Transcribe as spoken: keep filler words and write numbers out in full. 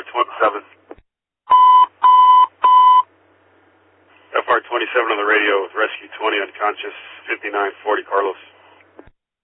R twenty-seven. F R twenty-seven on the radio with Rescue twenty unconscious, fifty-nine forty Carlos.